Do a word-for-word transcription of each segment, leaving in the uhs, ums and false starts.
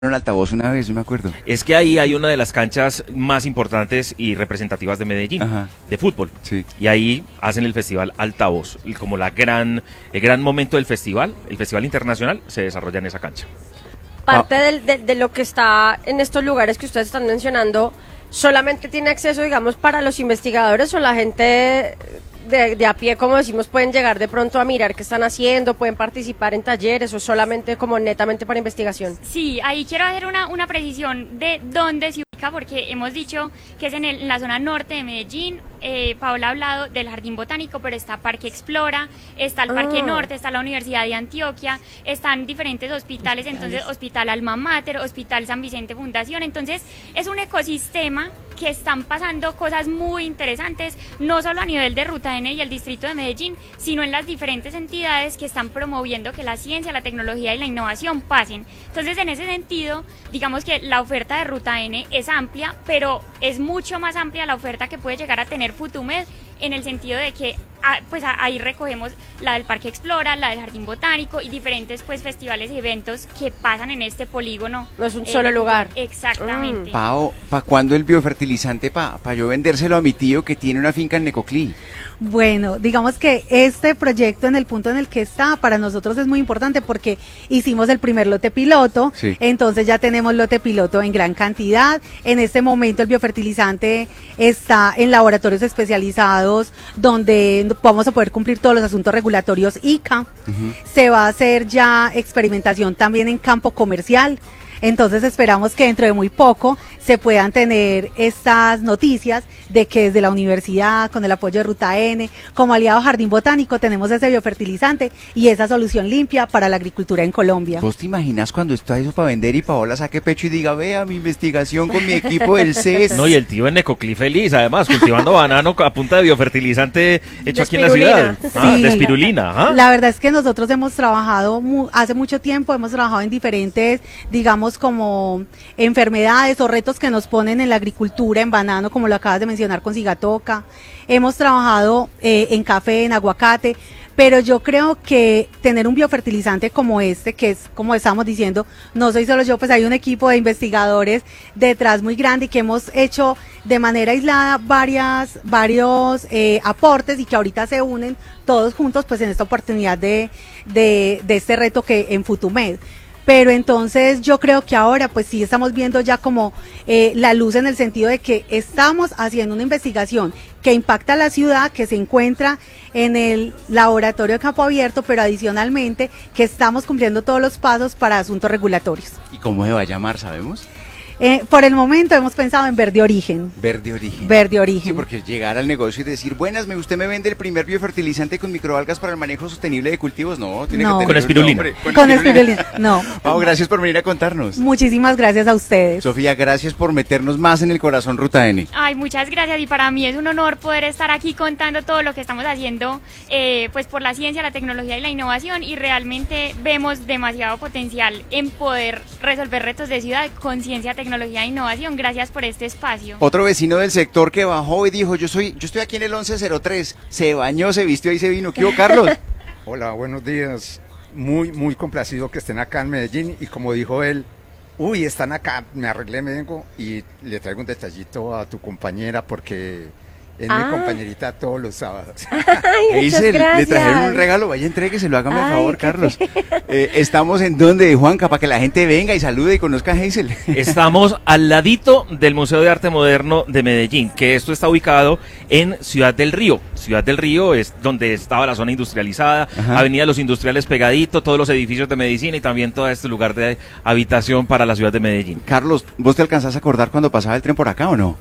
un altavoz una vez, yo me acuerdo. Es que ahí hay una de las canchas más importantes y representativas de Medellín, Ajá. de fútbol. Sí. Y ahí hacen el festival Altavoz, y como la gran, el gran momento del festival, el festival internacional, se desarrolla en esa cancha. Parte del- de, de lo que está en estos lugares que ustedes están mencionando, solamente tiene acceso, digamos, para los investigadores o la gente de, de a pie, como decimos, pueden llegar de pronto a mirar qué están haciendo, pueden participar en talleres o solamente como netamente para investigación. Sí, ahí quiero hacer una, una precisión de dónde se ubica, porque hemos dicho que es en, el- en la zona norte de Medellín. Eh, Paola ha hablado del Jardín Botánico, pero está Parque Explora, está el Parque Ah. Norte, está la Universidad de Antioquia, están diferentes hospitales, entonces Hospital Alma Mater, Hospital San Vicente Fundación, entonces es un ecosistema que están pasando cosas muy interesantes, no solo a nivel de Ruta N y el distrito de Medellín, sino en las diferentes entidades que están promoviendo que la ciencia, la tecnología y la innovación pasen. Entonces, en ese sentido, digamos que la oferta de Ruta N es amplia, pero es mucho más amplia la oferta que puede llegar a tener Futumed, en el sentido de que ah, pues ah, ahí recogemos la del Parque Explora, la del Jardín Botánico y diferentes pues festivales y eventos que pasan en este polígono. No es un solo lugar. Exactamente. Pao, ¿para cuándo el biofertilizante para pa yo vendérselo a mi tío que tiene una finca en Necoclí? Bueno, digamos que este proyecto en el punto en el que está para nosotros es muy importante porque hicimos el primer lote piloto, Sí. entonces ya tenemos lote piloto en gran cantidad. En este momento el biofertilizante está en laboratorios especializados donde vamos a poder cumplir todos los asuntos regulatorios I C A. Se va a hacer ya experimentación también en campo comercial. Entonces esperamos que dentro de muy poco se puedan tener estas noticias de que desde la universidad, con el apoyo de Ruta N, como aliado Jardín Botánico, tenemos ese biofertilizante y esa solución limpia para la agricultura en Colombia. ¿Vos te imaginas cuando está eso para vender y Paola saque pecho y diga, vea mi investigación con mi equipo del C E S? No, y el tío en Necoclí feliz, además, cultivando banano a punta de biofertilizante hecho De aquí en la espirulina. ciudad. Ah, Sí. de espirulina. ¿Ah? La verdad es que nosotros hemos trabajado mu- hace mucho tiempo, hemos trabajado en diferentes, digamos, como enfermedades o retos que nos ponen en la agricultura, en banano, como lo acabas de mencionar con Sigatoca. Hemos trabajado eh, en café, en aguacate, pero yo creo que tener un biofertilizante como este, que es como estamos diciendo, no soy solo yo, pues hay un equipo de investigadores detrás muy grande y que hemos hecho de manera aislada varias, varios eh, aportes y que ahorita se unen todos juntos pues en esta oportunidad de, de, de este reto que en Futumed. Pero entonces yo creo que ahora pues sí estamos viendo ya como eh, la luz en el sentido de que estamos haciendo una investigación que impacta a la ciudad, que se encuentra en el laboratorio de campo abierto, pero adicionalmente que estamos cumpliendo todos los pasos para asuntos regulatorios. ¿Y cómo se va a llamar, sabemos? Eh, por el momento hemos pensado en Verde Origen. Verde Origen. Verde Sí, Origen. porque llegar al negocio y decir, buenas, me usted me vende el primer biofertilizante con microalgas para el manejo sostenible de cultivos. No, tiene No. que tener Con un espirulina. nombre. Con espirulina. No. Pao, gracias por venir a contarnos. Muchísimas gracias a ustedes. Sofía, gracias por meternos más en el corazón Ruta N. Ay, muchas gracias, y para mí es un honor poder estar aquí contando todo lo que estamos haciendo eh, pues por la ciencia, la tecnología y la innovación, y realmente vemos demasiado potencial en poder resolver retos de ciudad con ciencia, tecnología e innovación. Gracias por este espacio. Otro vecino del sector que bajó y dijo, yo soy, yo estoy aquí en el once cero tres, se bañó, se vistió y se vino. ¿Qué hubo, Carlos? Hola, buenos días. Muy, muy complacido que estén acá en Medellín, y como dijo él, uy, están acá, me arreglé, me vengo y le traigo un detallito a tu compañera porque es Ah. mi compañerita todos los sábados. Ay, muchas Hazel, le gracias. trajeron un regalo, vaya entrégueselo, hágame el Ay, favor, qué Carlos. Eh, estamos en donde, Juanca, para que la gente venga y salude y conozca a Hazel. Estamos al ladito del Museo de Arte Moderno de Medellín, que esto está ubicado en Ciudad del Río. Ciudad del Río es donde estaba la zona industrializada, Ajá. Avenida Los Industriales pegadito, todos los edificios de medicina y también todo este lugar de habitación para la ciudad de Medellín. Carlos, ¿vos te alcanzás a acordar cuando pasaba el tren por acá o no?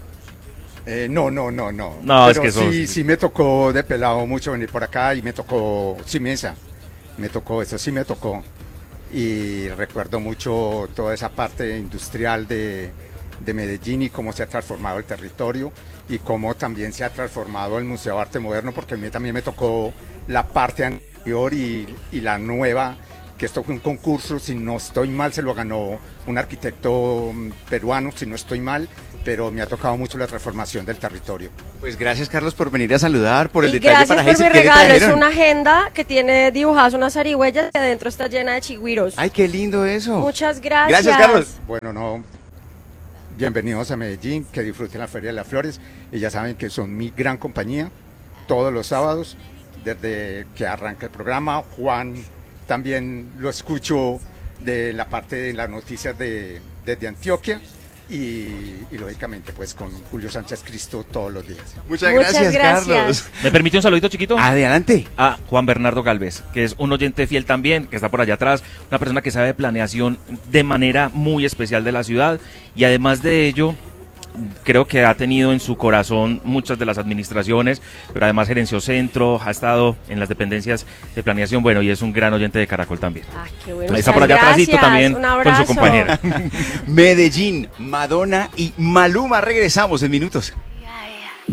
Eh, no, no, no, no. No, es Pero que sos- sí, sí me tocó de pelado mucho venir por acá, y me tocó Simesa. Me tocó, eso sí me tocó. Y recuerdo mucho toda esa parte industrial de, de Medellín y cómo se ha transformado el territorio y cómo también se ha transformado el Museo de Arte Moderno, porque a mí también me tocó la parte anterior y, y la nueva que esto fue un concurso, si no estoy mal, se lo ganó un arquitecto peruano, si no estoy mal, pero me ha tocado mucho la transformación del territorio. Pues gracias, Carlos, por venir a saludar, por el Y detalle gracias para por Hazel. mi ¿Qué le regalo, es trajeron? una agenda que tiene dibujadas unas zarigüeyas y adentro está llena de chigüiros. Ay, qué lindo eso. Muchas gracias. Gracias, Carlos. Bueno, no, bienvenidos a Medellín, que disfruten la Feria de las Flores, y ya saben que son mi gran compañía, todos los sábados, desde que arranca el programa. Juan también lo escucho de la parte de las noticias de, desde Antioquia, y, y lógicamente pues con Julio Sánchez Cristo todos los días. Muchas, Muchas gracias, gracias. Carlos. ¿Me permite un saludito chiquito? Adelante. A Juan Bernardo Galvez, que es un oyente fiel también, que está por allá atrás, una persona que sabe de planeación de manera muy especial de la ciudad, y además de ello, creo que ha tenido en su corazón muchas de las administraciones, pero además gerenció centro, ha estado en las dependencias de planeación, bueno, y es un gran oyente de Caracol también. Ah, qué bueno. Ahí está por allá Muchas atrásito gracias. también Un con su abrazo. compañera. Medellín, Madonna y Maluma. Regresamos en minutos.